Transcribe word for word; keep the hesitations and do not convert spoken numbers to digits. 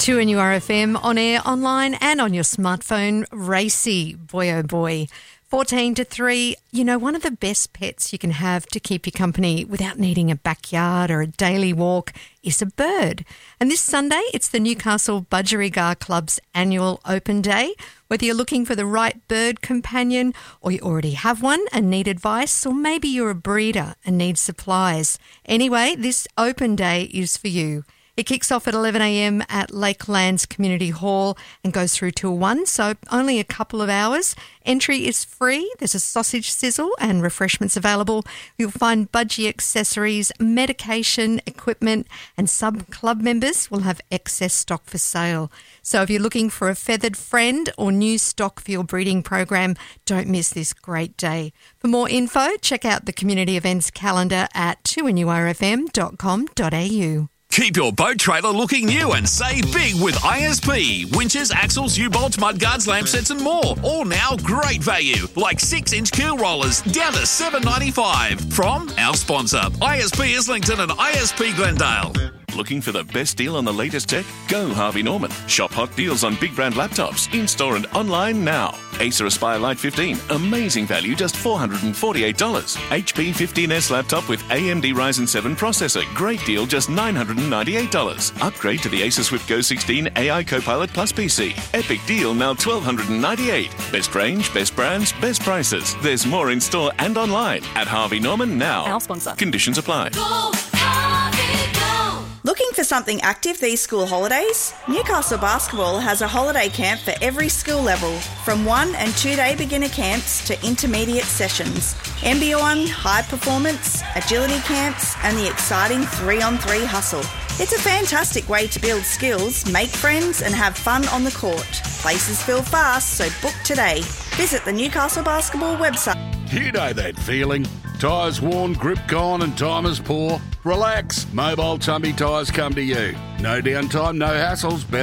two N U R F M, on air, online and on your smartphone. Racy, boy oh boy. fourteen to three, you know, one of the best pets you can have to keep you company without needing a backyard or a daily walk is a bird. And this Sunday, it's the Newcastle Budgerigar Club's annual open day. Whether you're looking for the right bird companion or you already have one and need advice, or maybe you're a breeder and need supplies. Anyway, this open day is for you. It kicks off at eleven a m at Lakelands Community Hall and goes through till one, so only a couple of hours. Entry is free. There's a sausage sizzle and refreshments available. You'll find budgie accessories, medication, equipment, and some club members will have excess stock for sale. So if you're looking for a feathered friend or new stock for your breeding program, don't miss this great day. For more info, check out the community events calendar at two N U R F M dot com dot a u. Keep your boat trailer looking new and save big with I S P. Winches, axles, U-bolts, mudguards, lamp sets and more. All now great value, like six inch keel rollers down to seven dollars ninety-five from our sponsor, I S P Islington and I S P Glendale. Looking for the best deal on the latest tech? Go Harvey Norman. Shop hot deals on big brand laptops, in-store and online now. Acer Aspire Lite fifteen, amazing value, just four hundred forty-eight dollars. H P fifteen S laptop with A M D Ryzen seven processor, great deal, just nine hundred ninety-eight dollars. Upgrade to the Acer Swift Go sixteen A I Copilot Plus P C. Epic deal, now one thousand two hundred ninety-eight dollars. Best range, best brands, best prices. There's more in store and online at Harvey Norman now. Our sponsor. Conditions apply. Go, Harvey, go! Looking for something active these school holidays? Newcastle Basketball has a holiday camp for every school level, from one and two day beginner camps to intermediate sessions, M B one, high performance, agility camps, and the exciting three on three hustle. It's a fantastic way to build skills, make friends, and have fun on the court. Places fill fast, so book today. Visit the Newcastle Basketball website. You know that feeling. Tyres worn, grip gone and time is poor. Relax. Mobile Tumby Tyres come to you. No downtime, no hassles. Better